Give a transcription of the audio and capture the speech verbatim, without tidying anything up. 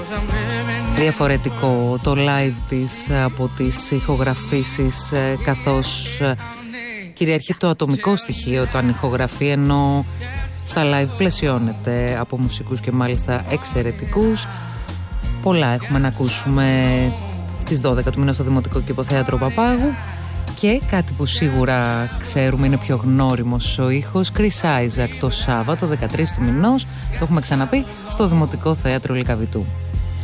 διαφορετικό το live της από τις ηχογραφήσεις, καθώς κυριαρχεί το ατομικό στοιχείο, το αν ηχογραφεί, ενώ στα live πλαισιώνεται από μουσικούς και μάλιστα εξαιρετικούς. Πολλά έχουμε να ακούσουμε στις δώδεκα του μήνα στο Δημοτικό Κηποθέατρο Παπάγου. Και κάτι που σίγουρα ξέρουμε είναι πιο γνώριμος ο ήχος, Chris Isaak, το Σάββατο δεκατρείς του μηνός, το έχουμε ξαναπεί, στο Δημοτικό Θέατρο Λυκαβητού.